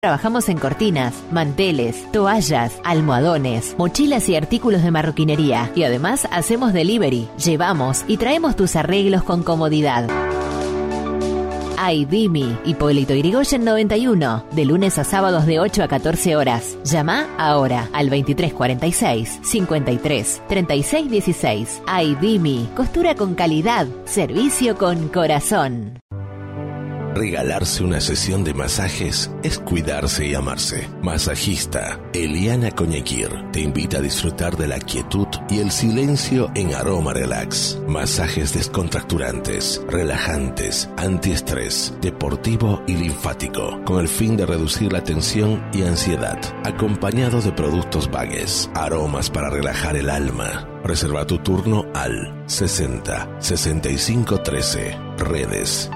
Trabajamos en cortinas, manteles, toallas, almohadones, mochilas y artículos de marroquinería. Y además hacemos delivery. Llevamos y traemos tus arreglos con comodidad. Aidimi, Hipólito Yrigoyen 91, de lunes a sábados de 8 a 14 horas. Llama ahora al 2346 53 36 16. Aidimi, costura con calidad, servicio con corazón. Regalarse una sesión de masajes es cuidarse y amarse. Masajista Eliana Coñequir te invita a disfrutar de la quietud y el silencio en Aroma Relax. Masajes descontracturantes, relajantes, antiestrés, deportivo y linfático, con el fin de reducir la tensión y ansiedad, acompañado de productos Vagues, aromas para relajar el alma. Reserva tu turno al 60 65 13. Redes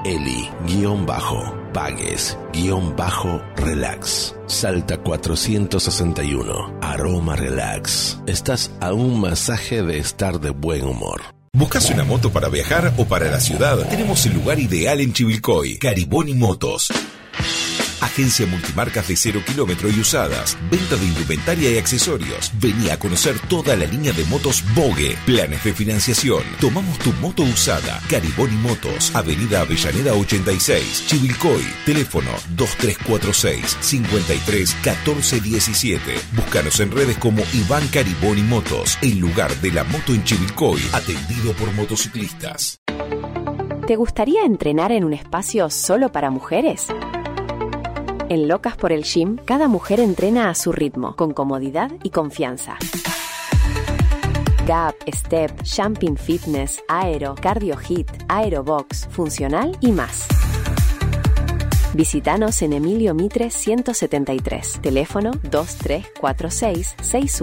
Eli-Vagues-Relax. Salta 461. Aroma Relax. Estás a un masaje de estar de buen humor. ¿Buscas una moto para viajar o para la ciudad? Tenemos el lugar ideal en Chivilcoy. Cariboni Motos. Agencia multimarcas de 0 kilómetro y usadas. Venta de indumentaria y accesorios. Vení a conocer toda la línea de motos Vogue. Planes de financiación. Tomamos tu moto usada. Cariboni Motos. Avenida Avellaneda 86. Chivilcoy. Teléfono 2346 53 14 17. Búscanos en redes como Iván Cariboni Motos. El lugar de la moto en Chivilcoy. Atendido por motociclistas. ¿Te gustaría entrenar en un espacio solo para mujeres? En Locas por el Gym, cada mujer entrena a su ritmo, con comodidad y confianza. Gap, Step, Jumping Fitness, Aero, Cardio Hit, Aerobox, Funcional y más. Visítanos en Emilio Mitre 173, teléfono 2346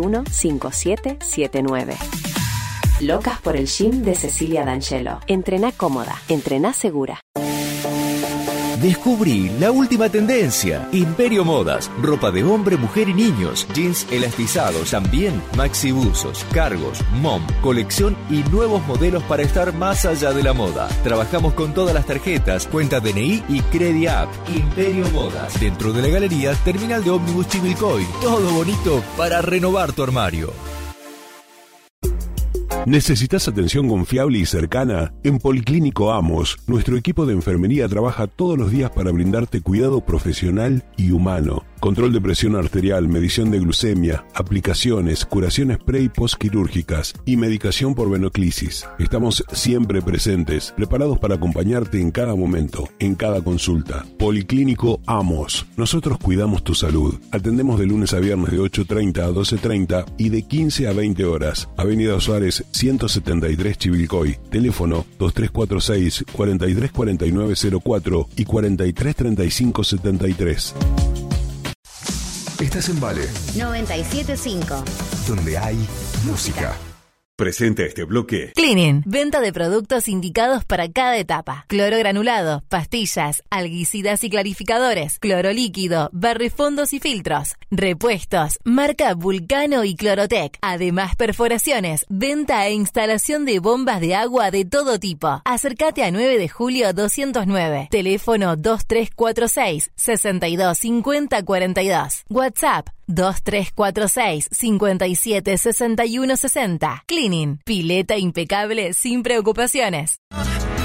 615779. Locas por el Gym de Cecilia D'Angelo. Entrená cómoda, entrená segura. Descubrí la última tendencia. Imperio Modas. Ropa de hombre, mujer y niños. Jeans elastizados. También maxi buzos, cargos, mom, colección y nuevos modelos para estar más allá de la moda. Trabajamos con todas las tarjetas, cuenta DNI y CrediApp. Imperio Modas. Dentro de la galería, terminal de ómnibus Chivilcoy. Todo bonito para renovar tu armario. ¿Necesitas atención confiable y cercana? En Policlínico Amos, nuestro equipo de enfermería trabaja todos los días para brindarte cuidado profesional y humano. Control de presión arterial, medición de glucemia, aplicaciones, curaciones pre y postquirúrgicas y medicación por venoclisis. Estamos siempre presentes, preparados para acompañarte en cada momento, en cada consulta. Policlínico Amos. Nosotros cuidamos tu salud. Atendemos de lunes a viernes de 8:30 a 12:30 y de 15 a 20 horas. Avenida Suárez 173 Chivilcoy. Teléfono 2346 434904 y 433573. Estás en Vale 97.5, donde hay música. Presenta este bloque. Cleaning, venta de productos indicados para cada etapa. Cloro granulado, pastillas, alguicidas y clarificadores, cloro líquido, barrefondos y filtros, repuestos, marca Vulcano y Clorotec. Además, perforaciones, venta e instalación de bombas de agua de todo tipo. Acércate a 9 de julio 209. Teléfono 2346 62 50 42. WhatsApp 2346 57 61 60. Cleaning, pileta impecable sin preocupaciones.